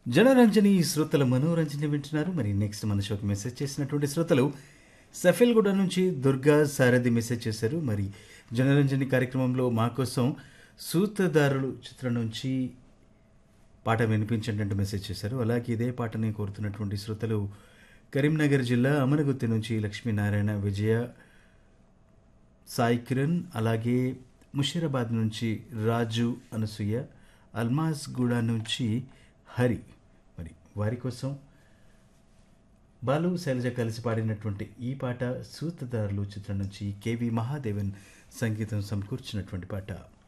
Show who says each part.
Speaker 1: జనరంజని శ్రోతల మనోరంజని వింటున్నారు. మరి నెక్స్ట్ మన షోకి మెసేజ్ చేసినటువంటి శ్రోతలు సఫిల్గూడ నుంచి దుర్గా సారథి మెసేజ్ చేశారు. మరి జనరంజని కార్యక్రమంలో మా కోసం సూత్రధారులు చిత్రం నుంచి పాట వినిపించండి అంటూ మెసేజ్ చేశారు. అలాగే ఇదే పాటని కోరుతున్నటువంటి శ్రోతలు కరీంనగర్ జిల్లా అమరగుత్తి నుంచి లక్ష్మీనారాయణ, విజయ, సాయి కిరణ్, అలాగే ముషీరాబాద్ నుంచి రాజు, అనసూయ, అల్మాజ్ గూడ నుంచి హరి. మరి వారి కోసం బాలు, శైలజ కలిసి పాడినటువంటి ఈ పాట సూత్రధారులు చిత్రం నుంచి కేవి మహాదేవన్ సంగీతం సమకూర్చినటువంటి పాట.